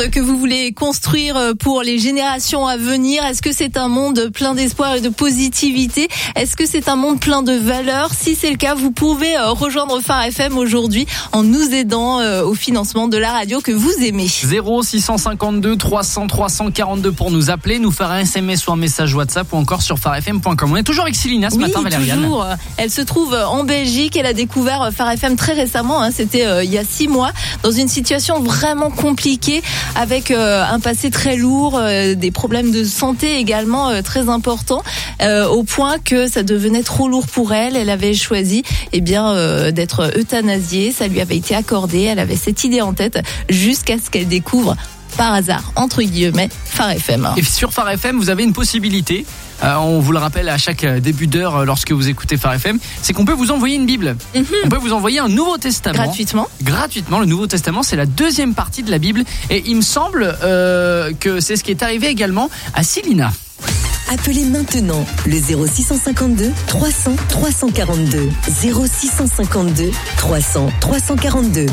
Que vous voulez construire pour les générations à venir. Est-ce que c'est un monde plein d'espoir et de positivité? Est-ce que c'est un monde plein de valeurs? Si c'est le cas, vous pouvez rejoindre Phare FM aujourd'hui en nous aidant au financement de la radio que vous aimez. 0652 300 342 pour nous appeler, nous faire un SMS ou un message WhatsApp ou encore sur pharefm.com. On est toujours avec Célina ce matin, Valériane. Toujours. Elle se trouve en Belgique. Elle a découvert Phare FM très récemment. C'était il y a 6 mois, dans une situation vraiment compliquée, avec un passé très lourd, des problèmes de santé également très importants, au point que ça devenait trop lourd pour elle. Elle avait choisi d'être euthanasiée. Ça lui avait été accordé. Elle avait cette idée en tête jusqu'à ce qu'elle découvre par hasard, entre guillemets, Phare FM. Et sur Phare FM, vous avez une possibilité. On vous le rappelle à chaque début d'heure lorsque vous écoutez Phare FM, c'est qu'on peut vous envoyer une Bible. On peut vous envoyer un Nouveau Testament. Gratuitement. Le Nouveau Testament, c'est la deuxième partie de la Bible. Et il me semble que c'est ce qui est arrivé également à Célina. Appelez maintenant le 0652 300 342. 0652 300 342.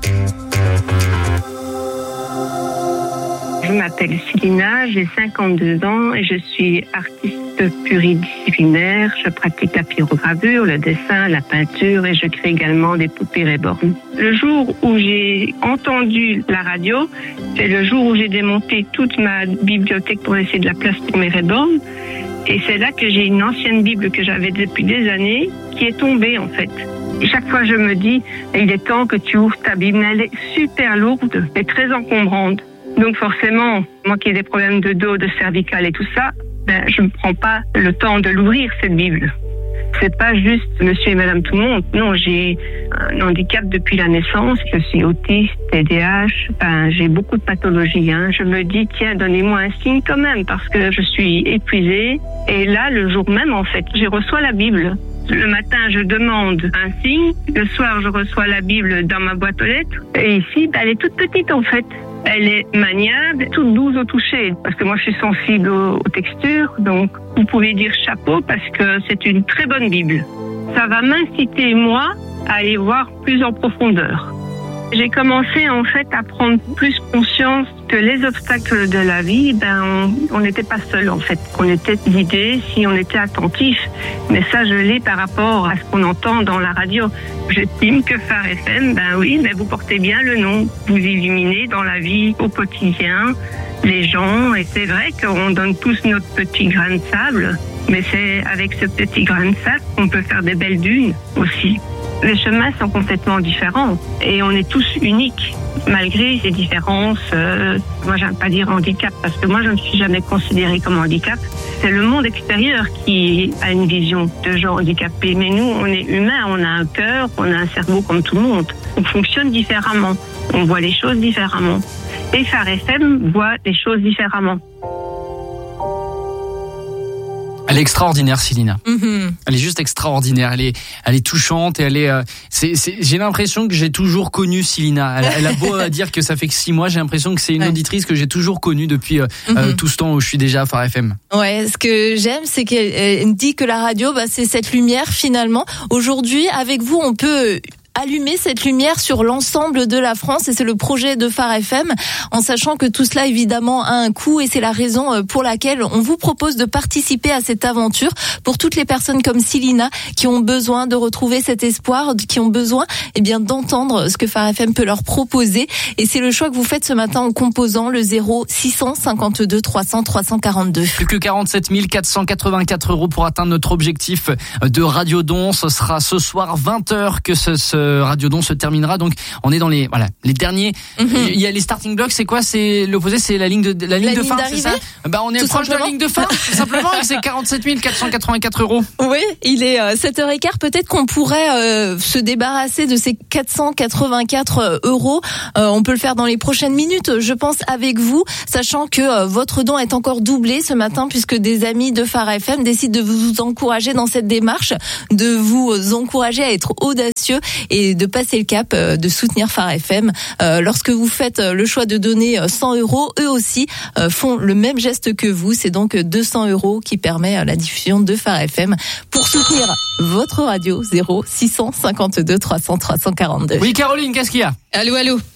Je m'appelle Célina, j'ai 52 ans et je suis artiste pluridisciplinaire. Je pratique la pyrogravure, le dessin, la peinture et je crée également des poupées reborn. Le jour où j'ai entendu la radio, c'est le jour où j'ai démonté toute ma bibliothèque pour laisser de la place pour mes reborn. Et c'est là que j'ai une ancienne Bible que j'avais depuis des années qui est tombée en fait. Et chaque fois je me dis, il est temps que tu ouvres ta Bible. Elle est super lourde et très encombrante. Donc forcément, moi qui ai des problèmes de dos, de cervical et tout ça, je ne prends pas le temps de l'ouvrir cette Bible. C'est pas juste monsieur et madame tout le monde. Non, j'ai un handicap depuis la naissance. Je suis autiste, TDAH. J'ai beaucoup de pathologies. Je me dis, tiens, donnez-moi un signe quand même parce que je suis épuisée. Et là, le jour même, en fait, je reçois la Bible. Le matin, je demande un signe. Le soir, je reçois la Bible dans ma boîte aux lettres. Et ici, elle est toute petite, en fait. Elle est maniable, toute douce au toucher, parce que moi je suis sensible aux textures, donc vous pouvez dire chapeau parce que c'est une très bonne Bible. Ça va m'inciter, moi, à aller voir plus en profondeur. J'ai commencé en fait à prendre plus conscience que les obstacles de la vie, on n'était pas seul en fait. On était guidé si on était attentif. Mais ça, je l'ai par rapport à ce qu'on entend dans la radio. J'estime que Phare FM, oui, mais vous portez bien le nom. Vous illuminez dans la vie au quotidien les gens. Et c'est vrai qu'on donne tous notre petit grain de sable. Mais c'est avec ce petit grain de sable qu'on peut faire des belles dunes aussi. Les chemins sont complètement différents et on est tous uniques malgré ces différences. Moi, j'aime pas dire handicap parce que moi, je ne me suis jamais considérée comme handicap. C'est le monde extérieur qui a une vision de gens handicapés. Mais nous, on est humains, on a un cœur, on a un cerveau comme tout le monde. On fonctionne différemment, on voit les choses différemment. Et Phare FM voit les choses différemment. Elle est extraordinaire, Célina. Elle est juste extraordinaire. Elle est touchante et elle est. J'ai l'impression que j'ai toujours connu Célina. Elle a beau dire que ça fait que 6 mois, j'ai l'impression que c'est une auditrice que j'ai toujours connue depuis tout ce temps où je suis déjà à Phare FM. Ouais, ce que j'aime, c'est qu'elle dit que la radio, c'est cette lumière finalement. Aujourd'hui, avec vous, on peut allumer cette lumière sur l'ensemble de la France et c'est le projet de Phare FM, en sachant que tout cela évidemment a un coût et c'est la raison pour laquelle on vous propose de participer à cette aventure pour toutes les personnes comme Célina qui ont besoin de retrouver cet espoir, qui ont besoin d'entendre ce que Phare FM peut leur proposer et c'est le choix que vous faites ce matin en composant le 0652 300 342. Plus que 47 484 € pour atteindre notre objectif de Radiodon. Ce sera ce soir 20h que ce Radiodon se terminera. Donc on est dans les derniers. Il y a les starting blocks. C'est quoi? C'est l'opposé. C'est la ligne de fin. C'est ça. On est proche de la ligne de fin. Tout simplement. Avec ces 47 484 €. Oui, il est 7h15. Peut-être qu'on pourrait se débarrasser de ces 484 €. On peut le faire dans les prochaines minutes, je pense, avec vous, sachant que votre don est encore doublé ce matin puisque des amis de Phare FM décident de vous encourager dans cette démarche, de vous encourager à être audacieux et de passer le cap, de soutenir Phare FM. Lorsque vous faites le choix de donner 100 €, eux aussi font le même geste que vous. C'est donc 200 € qui permet la diffusion de Phare FM pour soutenir votre radio. 0652 300 342. Oui, Caroline, qu'est-ce qu'il y a? Allô.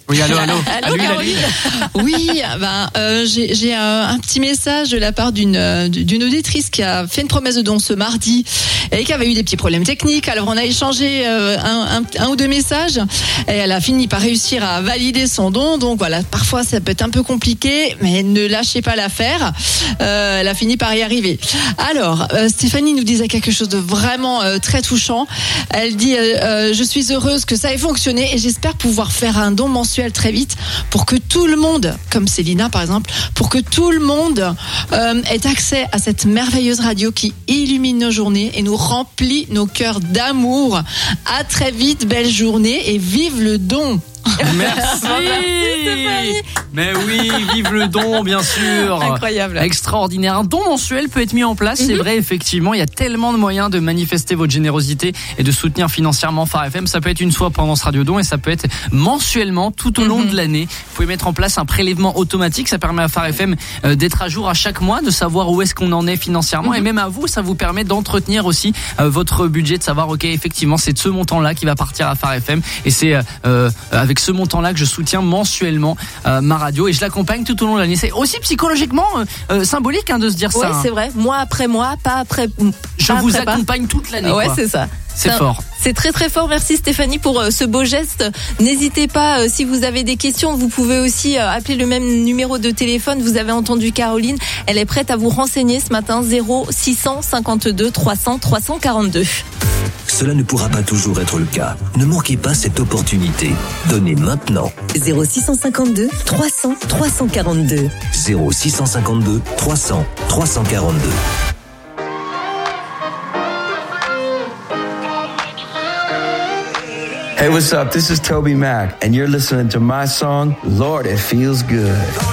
Oui, allô. Allô, Caroline. Oui, j'ai un petit message de la part d'une auditrice qui a fait une promesse de don ce mardi et qui avait eu des petits problèmes techniques. Alors on a échangé un ou deux messages et elle a fini par réussir à valider son don. Donc voilà, parfois ça peut être un peu compliqué, mais ne lâchez pas l'affaire. Elle a fini par y arriver. Alors Stéphanie nous disait quelque chose de vraiment très touchant. Elle dit je suis heureuse que ça ait fonctionné et j'espère pouvoir faire un don mensuel très vite pour que tout le monde, comme Célina par exemple, pour que tout le monde ait accès à cette merveilleuse radio qui illumine nos journées et nous remplit nos cœurs d'amour. À très vite, belle journée et vive le don. Merci Stéphanie. Mais oui, vive le don, bien sûr. Incroyable. Extraordinaire. Un don mensuel peut être mis en place, c'est vrai, effectivement. Il y a tellement de moyens de manifester votre générosité et de soutenir financièrement Phare FM. Ça peut être une fois pendant ce Radio Don et ça peut être mensuellement tout au long de l'année. Vous pouvez mettre en place un prélèvement automatique. Ça permet à Phare FM d'être à jour à chaque mois, de savoir où est-ce qu'on en est financièrement. Et même à vous, ça vous permet d'entretenir aussi votre budget, de savoir, ok, effectivement, c'est de ce montant-là qui va partir à Phare FM. Et c'est avec ce montant-là que je soutiens mensuellement ma radio et je l'accompagne tout au long de l'année. C'est aussi psychologiquement symbolique de se dire ça. Ouais, c'est vrai. Mois après mois, pas après. Je vous accompagne toute l'année. Ouais, quoi. c'est ça. C'est fort. C'est très très fort. Merci Stéphanie pour ce beau geste. N'hésitez pas, si vous avez des questions, vous pouvez aussi appeler le même numéro de téléphone. Vous avez entendu Caroline. Elle est prête à vous renseigner ce matin. 0652 300 342. Cela ne pourra pas toujours être le cas. Ne manquez pas cette opportunité. Donnez maintenant. 0652 300 342. 0652 300 342. Hey, what's up? This is Toby Mac, and you're listening to my song, Lord, It Feels Good.